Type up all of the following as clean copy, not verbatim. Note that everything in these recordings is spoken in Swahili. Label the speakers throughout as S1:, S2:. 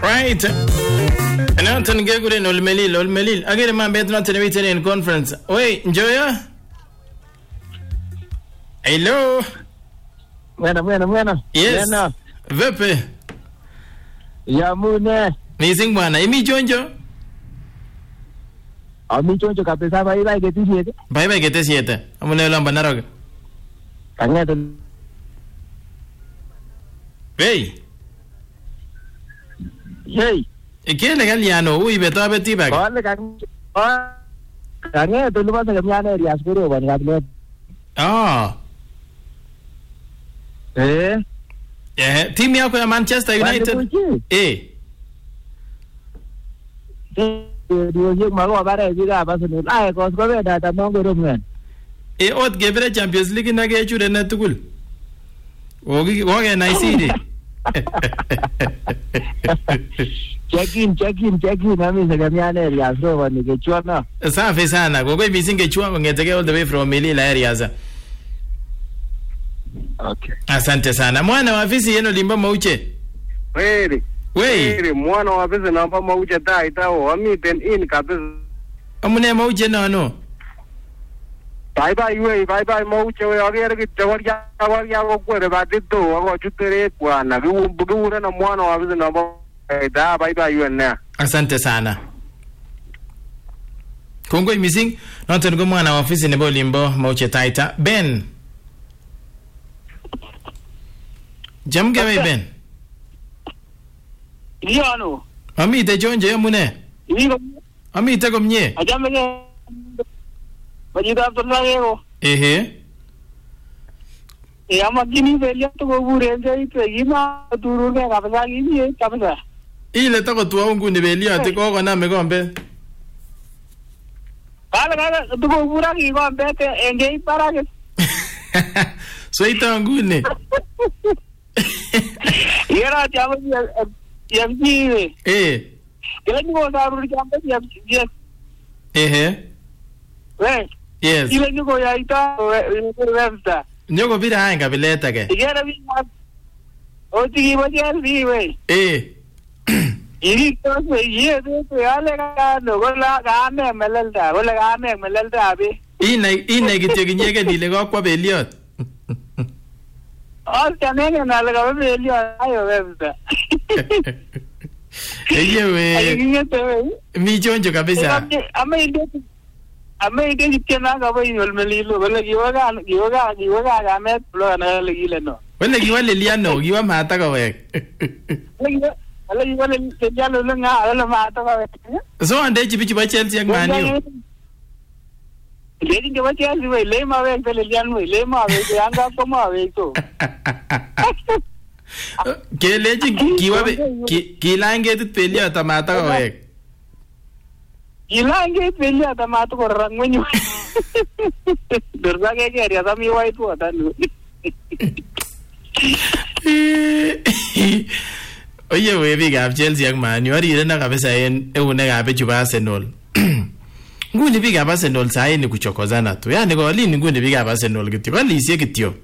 S1: Right. Noton kekuren Olmelil. Agere mambet noton nemiten en conference. Wei, Njoya? Hello?
S2: Bueno.
S1: Yes.
S2: Bueno.
S1: Vipi?
S2: Yamune.
S1: Missing bwana. Imi chonjo?
S2: Ami chonjo kabisa bye ketisiet.
S1: Bye ketesiet. Amune lamba Narok.
S2: Kanget.
S1: Hey.
S2: Hey.
S1: Ikele kaliano uibe tobeti bag.
S2: Kole kanget lupa sa kamyan area siguro ban kablet.
S1: Timu yako ya Manchester United.
S2: Ndio yeye mako bare biga Arsenal. Ai ko be data mongo rumwen.
S1: Ot gebere Champions League na gechure na tugul. Woge na isiri. Check in
S2: nami sa kamyan area so ban kechua na.
S1: Safi sana. Gogo missing kechua ngeteke all the way from Milila areas.
S2: Okay.
S1: Asante sana. Mwana wa afisi yenu limba mauche. Wei.
S2: Mwana wa afisi namba mauche taitao. Amiten in kabisa.
S1: Amune mauche no.
S2: Bye mauche we agere kitawariya ko kwere batito ako chutere bwana. Kiure na mwana wa afisi namba bye yuna.
S1: Asante sana. Kongoi missing. Noton ko mwana wa afisi nebo limbo mauche taita. Ben. Jamge Ben.
S2: Iyano.
S1: Amite chonje yamune. Amite komye.
S2: Ajamege. Bajida Abdullahi. Amakini velia to gure nje ima duru ke kabisa gini kabisa.
S1: Ile tako tuwa nguni velia tiko kona megombe.
S2: Kala tuko gura ki gombe te enge parage.
S1: So ita nguni.
S2: Yera chama yamji. Kila ni ko daru chama yamji.
S1: Yes.
S2: Kila ni ko yaita websta.
S1: Nyoko bira hanga bileta ke.
S2: Igera bi. Oti bajer bi we. Iri to se ye de ale ka no gola ga me melelda bi.
S1: Ine kityo kinyeke dile ko kwa beliot.
S2: Tanene na laga belio ayo websta.
S1: Eyewe. Mi chonjo kabisa.
S2: Ame ide kitena ga boy Olmelilo wala giwaga ga met blo na legile no.
S1: Wala giwale liano giwa mata ka wek.
S2: Wala giwale tejalo nga wala mata ka wek.
S1: So ande chipi ba Chelsea ak Man U.
S2: Lady ke ba Chelsea we le ma wek le lian we le ma wek anga ko ma wek to.
S1: Ke leji giwa kilange tu pelia tamata ka wek.
S2: Ilange pelia tamata ko rangwenyu. Durga ke area da mi wai tu atanu.
S1: Oye we biga Chelsea ak Man U ari na kabisa en eune ga be chuba Arsenal. Nguni biga Arsenal sai ni kuchokozana tu. Yani kwa lini nguni biga Arsenal kityo. Kwani isie kityo.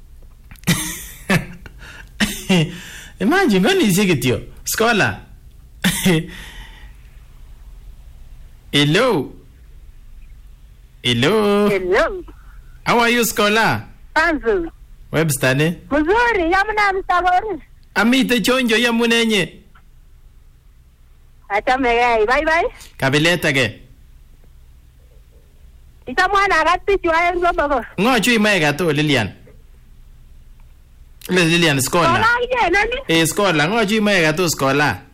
S1: Imagine ngani isie kityo. Scholar. Hello. How are you, Scholar?
S3: Anzu.
S1: Webster ne?
S3: Mzuri, yamuna msagori.
S1: Amite chonjo yamunenye.
S3: Acha mege, bye.
S1: Kabileta ke.
S3: Ita mwana agati chwa enzo bako.
S1: Ngo chui mae gato Lilian. Lilian Scholar.
S3: Scholar ye nani?
S1: Scholar, ngo chui mae gato Scholar.